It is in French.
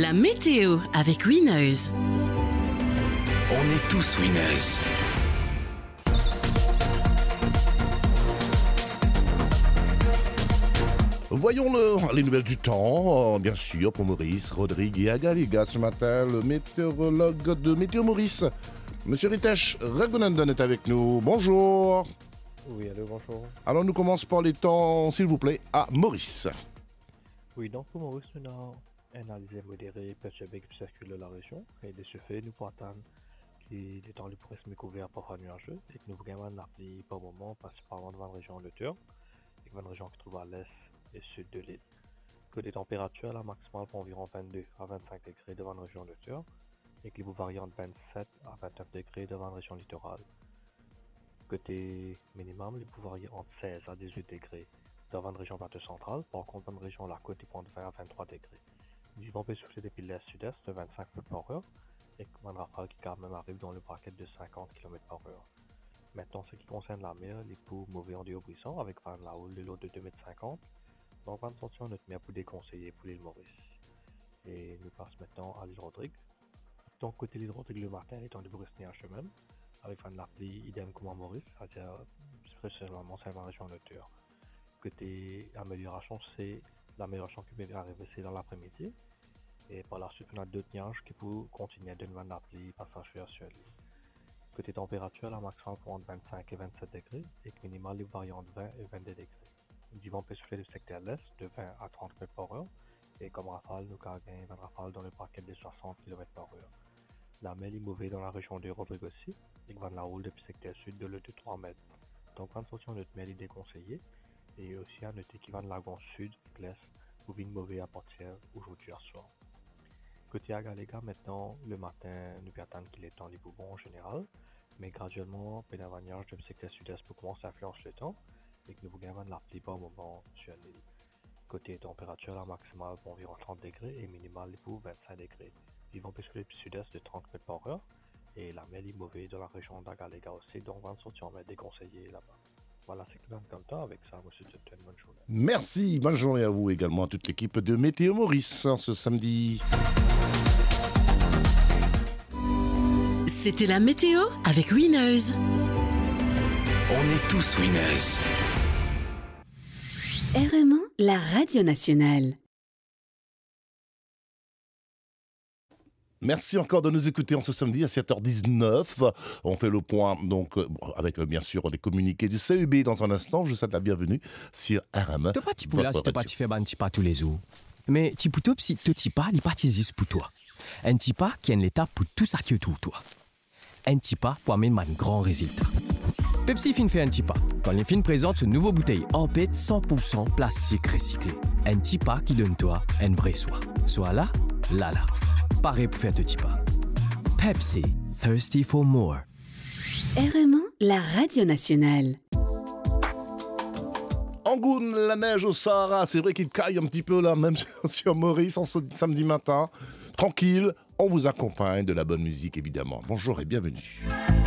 la météo avec Winners. On est tous winners. Voyons les nouvelles du temps, bien sûr, pour Maurice, Rodrigue et Agalega ce matin, le météorologue de Météo Maurice. Monsieur Ritesh Raghunandan est avec nous. Bonjour. Oui, allô, bonjour. Alors nous commençons par les temps, s'il vous plaît, à Maurice. Oui, donc pour Maurice, nous avons un alizé modéré perturbé qui circule dans la région. Et de ce fait, nous pourrons attendre que les temps les pourraient se couvrir parfois nuageux et que nous vraiment la pluie par moment, principalement devant la région de Turc et devant la région qui se trouve à l'est et sud de l'île. Côté température, la maximale pour environ 22 à 25 degrés devant la région de Turc et que les variantes 27 à 29 degrés devant la région littorale. Côté minimum, les varier entre 16 à 18 degrés devant la région plateau centrale. Par contre, dans la région de la côte, ils vont de 20 à 23 degrés. Du vent peut souffler depuis l'est-sud-est de 25 km/h et un rafale qui quand même arrive dans le bracket de 50 km/h. Maintenant, ce qui concerne la mer, les poux mauvais en haut brisson avec la houle de l'eau de 2,50 m. Donc, attention à notre mer pour déconseiller pour l'île Maurice. Et nous passons maintenant à l'île Rodrigue. Donc, côté l'île Rodrigue, le matin, les temps de brise HMM avec la pluie idem comme en Maurice, c'est-à-dire spécialement c'est la région de Turc. Côté amélioration, c'est l'amélioration qui peut arriver c'est dans l'après-midi. Et par la suite, on a d'autres nuages qui peuvent continuer de nous la pluie passagère sur l'île. Côté température, la maximale pour entre 25 et 27 degrés et que minimale les variantes 20 et 22 degrés. Du vent peut souffler du secteur l'est de 20 à 30 km/h et comme rafale, nous avons un rafale dans le bracket de 60 km/h. La mer est mauvaise dans la région de Rodrigue aussi et que la houle depuis le secteur sud de l'eau de 3 mètres. Donc, attention, notre mer est déconseillée. Et aussi à noter qu'il va de lagon sud, l'est, ou une mauvaise à partir aujourd'hui à soir. Côté Agalega, maintenant, le matin, nous pouvons attendre qu'il est temps les boubons en général, mais graduellement, pédavaniage du secteur sud-est peut commencer à influencer le temps et que nous voulons de la pluie par moment sur l'île. Côté température, la maximale pour environ 30 degrés et minimale pour 25 degrés. Ils vont pêcher le sud-est de 30 km/h et la mer est mauvaise dans la région d'Agalega aussi, donc 20 cm déconseillés là-bas. Voilà, c'est tout dans le temps. Avec ça, moi, je te souhaite une bonne journée. Merci, bonne journée à vous également, à toute l'équipe de Météo Maurice ce samedi. C'était la météo avec Winners. On est tous winners. RMA, la radio nationale. Merci encore de nous écouter en ce samedi à 7h19. On fait le point donc avec bien sûr les communiqués du CEB dans un instant. Je vous souhaite la bienvenue sur RMA. T'as pas petit pour là si t'as pas fait un petit pas tous les jours. Mais petit pour toi, si tu petit pas, il participe pour toi. Un petit pas qui est une étape pour tout ça que tout toi. Un petit pas pour amener un grand résultat. Pepsi fin fait un petit pas. Quand les films présentent une nouvelle bouteille Orbit 100% plastique recyclé. Un petit pas qui donne toi un vrai soin. Soit là, là. Pareil pour faire de petits pas. Pepsi, thirsty for more. RMA, la radio nationale. Angoune, la neige au Sahara, c'est vrai qu'il caille un petit peu là, même sur Maurice en ce samedi matin. Tranquille, on vous accompagne de la bonne musique évidemment. Bonjour et bienvenue.